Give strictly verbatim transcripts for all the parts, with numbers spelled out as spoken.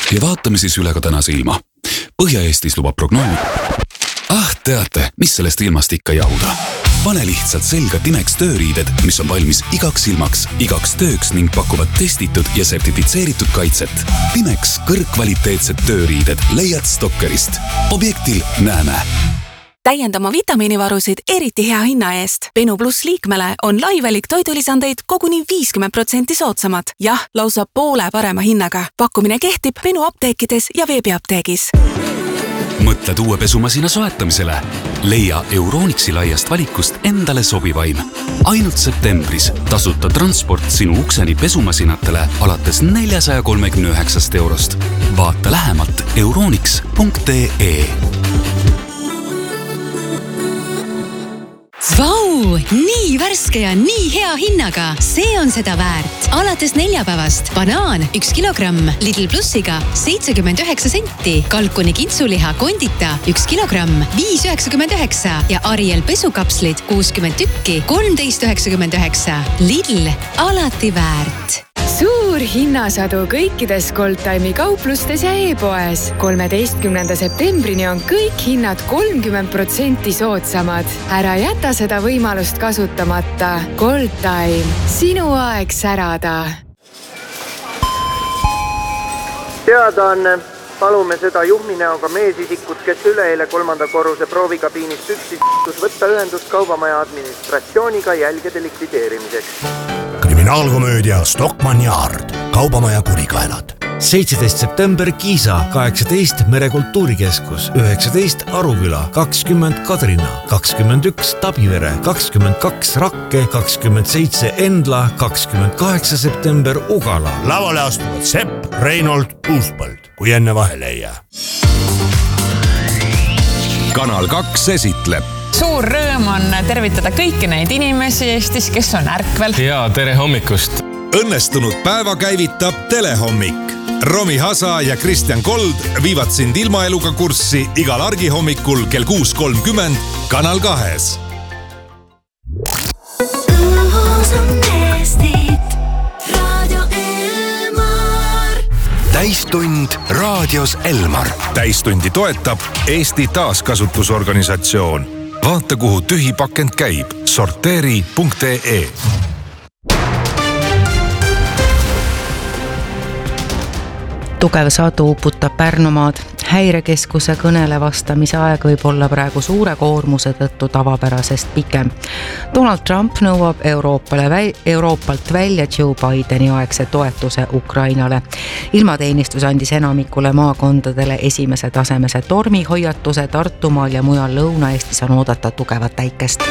Ja vaatame siis üle ka tänase ilma. Põhja-Eestis lubab prognoos. Ah, teate, mis sellest ilmast ikka jahuda. Pane lihtsalt selga Timex tööriided, mis on valmis igaks ilmaks, igaks tööks ning pakuvad testitud ja sertifitseeritud kaitset. Timex kõrgkvaliteetsed tööriided leiad Stokkerist. Objektil näeme. Täiendama vitamiinivarusid eriti hea hinna eest. Benu Plus liikmele on laivelik toidulisandeid koguni viiskümmend protsenti soodsamad. Jah, lausa poole parema hinnaga. Pakkumine kehtib Benu apteekides ja veebiapteegis. Mõtled uue pesumasina soetamisele? Leia Euronixi laiast valikust endale sobivaim. Ainult septembris tasuta transport sinu ukseni pesumasinatele alates neljasaja kolmekümne üheksast eurost. Vaata lähemalt euronix punkt ee. Vau, nii värske ja nii hea hinnaga. See on seda väärt. Alates neljapäevast banaan üks kilogramm Lidl Plussiga seitsekümmend üheksa senti. Kalkuni kintsuliha kondita üks kilogramm viis üheksakümmend üheksa ja Ariel pesukapslid kuuskümmend tükki kolmteist üheksakümmend üheksa. Lidl, alati väärt. Suur hinnasadu kõikides Goldtime'i kauplustes ja e-poes. kolmeteistkümnenda septembrini on kõik hinnad kolmkümmend protsenti soodsamad. Ära jäta seda võimalust kasutamata. Goldtime, sinu aeg särada. Teadaanne, palume seda juhminäoga meesisikut, kes üleeile kolmanda korruse proovikabiinist üksis võtta ühendust kaubamaja administratsiooniga jälgede likvideerimiseks. Kriminaalkomöödia Stockmann Yard, kaubamaja kurikaelad. seitseteist september Kiisa, kaheksateist Merekultuurikeskus, üheksateist Aruküla, kakskümmend Kadrina, kakskümmend üks Tabivere, kakskümmend kaks Rakke, kakskümmend seitse Endla, kakskümmend kaheksa september Ugala. Lavale astuvad Sepp, Reinhold, Uuspõld, kui enne vahele ei jää. Kanal kaks esitleb. Suur rõõm on tervitada kõiki neid inimesi Eestis, kes on ärkvel. Ja tere hommikust. Õnnestunud päeva käivitab Telehommik. Romi Hasa ja Kristjan Kold viivad sind ilmaeluga kurssi igal argihommikul kell kuus kolmkümmend Kanal kahes. Täistund raadios Elmar. Täistundi toetab Eesti taaskasutusorganisatsioon. Vaata, kuhu tühi pakend käib. sorteeri punkt ee. Tugev sadu uputab Pärnumaad. Häirekeskuse kõnele vastamise aeg võib olla praegu suure koormuse tõttu tavapärasest pikem. Donald Trump nõuab Euroopale vä- Euroopalt välja Joe Bideni aegse toetuse Ukrainale. Ilmateenistus andis enamikule maakondadele esimese tasemese tormihoiatuse. Tartumaal ja mujal Lõuna-Eestis on oodata tugevat täikest.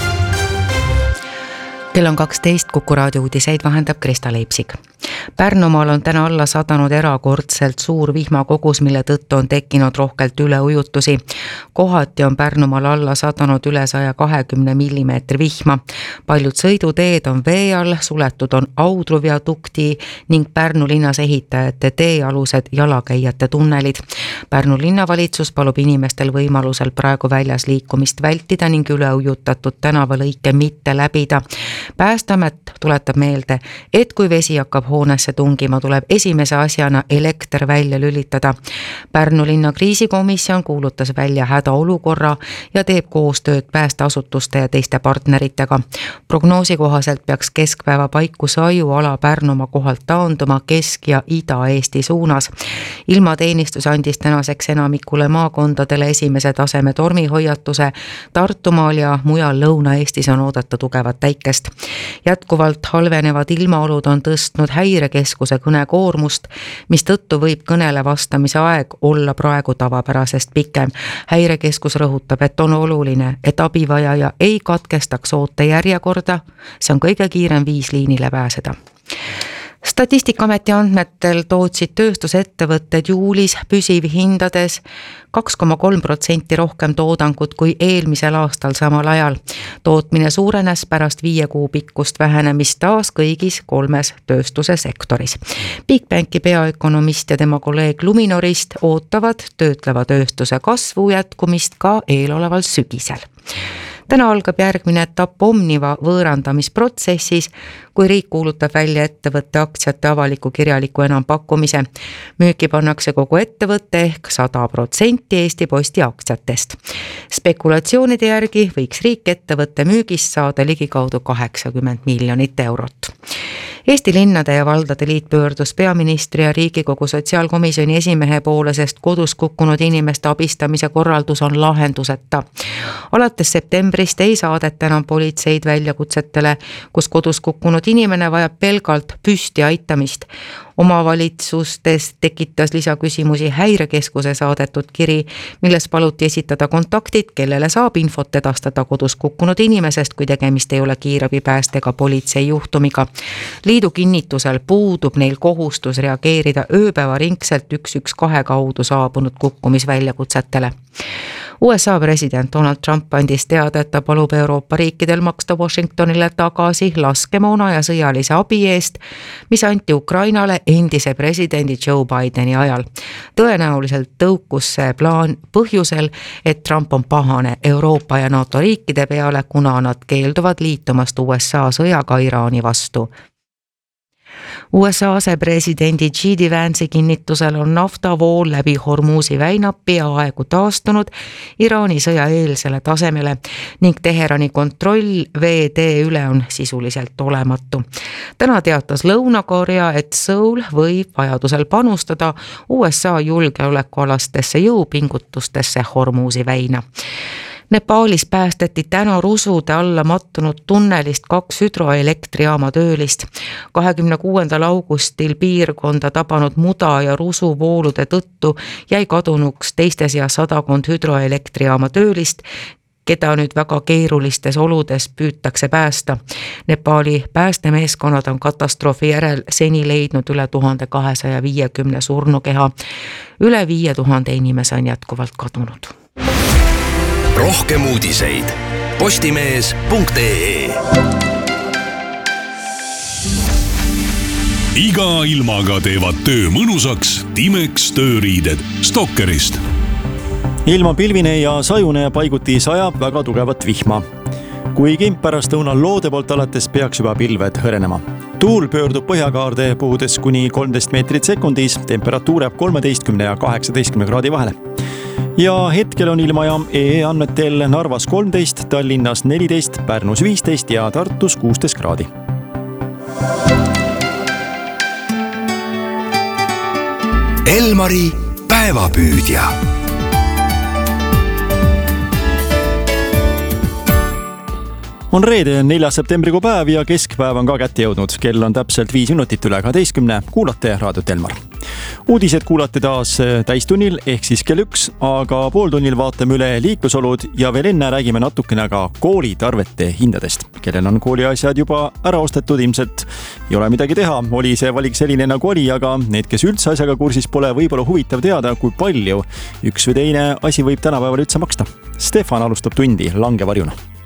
Kell on kaksteist, Kuku raadio uudiseid vahendab Krista Leipsik. Pärnumaal on täna alla sadanud erakordselt suur vihmakogus, mille tõttu on tekkinud rohkelt üleujutusi. Kohati on Pärnumaal alla sadanud üle saja kahekümne millimeetri vihma. Paljud sõiduteed on vee all, suletud on Audru viadukti ning Pärnu linnas ehitajate teealused jalakäijate tunnelid. Pärnu linnavalitsus palub inimestel võimalusel praegu väljas liikumist vältida ning üleujutatud tänavalõike mitte läbida. Päästamet tuletab meelde, et kui vesi hakkab hoonesse tungima, tuleb esimese asjana elekter välja lülitada. Pärnu linna kriisikomisjon kuulutas välja hädaolukorra ja teeb koostööd päästeasutuste ja teiste partneritega. Prognoosi kohaselt peaks keskpäeva paiku Saju ala Pärnumaa kohalt taanduma Kesk- ja Ida-Eesti suunas. Ilmateenistus andis tänaseks enamikule maakondadele esimese taseme tormihoiatuse. Tartumaal ja mujal Lõuna-Eestis on oodata tugevat täikest. Jätkuvalt halvenevad ilmaolud on tõstnud Häirekeskuse kõnekoormust, mis tõttu võib kõnele vastamise aeg olla praegu tavapärasest pikem. Häirekeskus rõhutab, et on oluline, et abivajaja ei katkestaks ootejärjekorda. See on kõige kiirem viis liinile pääseda. Statistikaameti andmetel tootsid tööstusettevõtted juulis püsivhindades kaks koma kolm protsenti rohkem toodangut kui eelmisel aastal samal ajal. Tootmine suurenes pärast viie kuu pikkust vähenemist taas kõigis kolmes tööstuse sektoris. Bigbanki peaökonomist ja tema kolleeg Luminorist ootavad töötleva tööstuse kasvu jätkumist ka eeloleval sügisel. Täna algab järgmine etapp Omniva võõrandamisprotsessis, kui riik kuulutab välja ettevõtte aktsiate avaliku kirjaliku enampakkumise. Müüki pannakse kogu ettevõtte ehk sada protsenti Eesti Posti aktsiatest. Spekulatsioonide järgi võiks riik ettevõtte müügist saada ligikaudu kaheksakümmend miljonit eurot. Eesti linnade ja valdade liit pöördus peaministri ja Riigikogu sotsiaalkomisjoni esimehe poole, sest kodus kukkunud inimeste abistamise korraldus on lahenduseta. Alates septembrist ei saadeta enam politseid väljakutsetele, kus kodus kukkunud inimene vajab pelgalt püsti aitamist. Omavalitsustes tekitas lisaküsimusi Häirekeskuse saadetud kiri, milles paluti esitada kontaktid, kellele saab infot edastada kodus kukkunud inimesest, kui tegemist ei ole kiirabipääste ega politsei juhtumiga. Liidu kinnitusel puudub neil kohustus reageerida ööpäevaringselt üks üks kaks kaudu saabunud kukkumisväljakutsetele. U S A president Donald Trump andis teada, et ta palub Euroopa riikidel maksta Washingtonile tagasi laskemoona ja sõjalise abi eest, mis anti Ukrainale endise presidendi Joe Bideni ajal. Tõenäoliselt tõukus see plaan põhjusel, et Trump on pahane Euroopa ja NATO riikide peale, kuna nad keelduvad liitumast U S A sõjaga Iraani vastu. U S A asepresidendi J D Vance'i kinnitusel on naftavool läbi Hormuzi väina peaaegu taastunud Iraani sõja eelsele tasemele ning Teherani kontroll veetee üle on sisuliselt olematu. Täna teatas Lõuna-Korea, et Seoul võib vajadusel panustada U S A julgeolekualastesse jõupingutustesse Hormuzi väina. Nepaalis päästeti täna rusude alla mattunud tunnelist kaks hüdroelektrijaama töölist. kahekümne kuuendal augustil piirkonda tabanud muda ja rusuvoolude tõttu jäi kadunuks teiste seas sadakond hüdroelektrijaama töölist, keda nüüd väga keerulistes oludes püütakse päästa. Nepaali päästemeeskonnad on katastroofi järel seni leidnud üle tuhande kahesaja viiekümne surnukeha. Üle viie tuhande inimese on jätkuvalt kadunud. Rohkem uudiseid postimees punkt ee. Iga ilmaga teevad töö mõnusaks Timex tööriided Stokkerist. Ilma pilvine ja sajune paiguti sajab väga tugevat vihma. Kuigi pärast õunal loode poolt alates peaks juba pilved hõrenema. Tuul pöördub põhjakaarde puhudes kuni kolmteist meetrit sekundis, temperatuur jääb kolmeteistkümne ja kaheksateistkümne kraadi vahele. Ja hetkel on ilmajaam E E andmetel Narvas kolmteist, Tallinnas neliteist, Pärnus viisteist ja Tartus kuusteist kraadi. Elmari päevapüüdja. On reede neljas septembrikuu päev ja keskpäev on ka kätte jõudnud. Kell on täpselt viis minutit üle kaheteistkümne. Kuulate raadiot Elmar. Uudised kuulate taas täistunnil ehk siis kell üks, aga pooltunnil vaatame üle liiklusolud ja veel enne räägime natukene ka koolitarvete hindadest. Kellel on kooliasjad juba ära ostetud, ilmselt ei ole midagi teha. Oli see valik selline nagu oli, aga need, kes üldse asjaga kursis pole, võib-olla huvitav teada, kui palju üks või teine asi võib tänapäeval üldse maksta. Stefan alustab tundi langevarjuna.